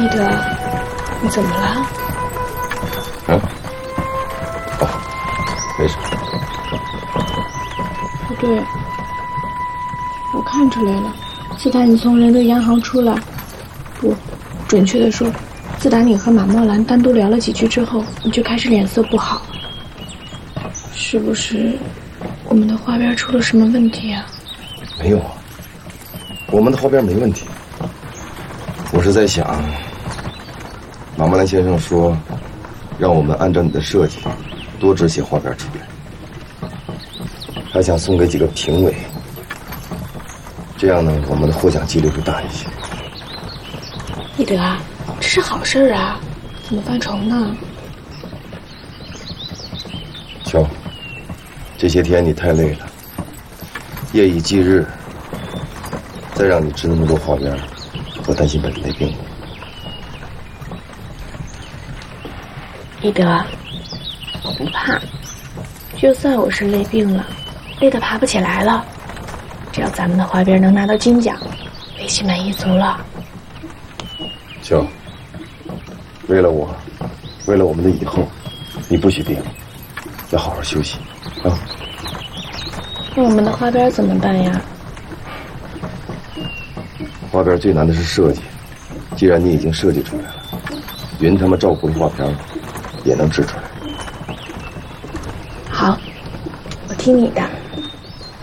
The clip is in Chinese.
一德，你怎么了？ 啊？哦，没事。 不对，我看出来了，自打你从仁德洋行出来，不，准确的说，自打你和马墨兰单独聊了几句之后，你就开始脸色不好。是不是我们的花边出了什么问题啊？ 没有啊，我们的花边没问题。我是在想，马莫兰先生说，让我们按照你的设计，多织些花边出来。他想送给几个评委，这样呢，我们的获奖几率会大一些。 一德，这是好事啊，怎么犯愁呢？ 乔，这些天你太累了，夜以继日，再让你织那么多花边，我担心把你累病了。 一德，我不怕，就算我是累病了，累得爬不起来了，只要咱们的花边能拿到金奖，我也心满意足了。 乔，为了我，为了我们的以后，你不许病，要好好休息啊。 那我们的花边怎么办呀？ 花边最难的是设计，既然你已经设计出来了，云他们照顾的花边也能织出来。 好，我听你的。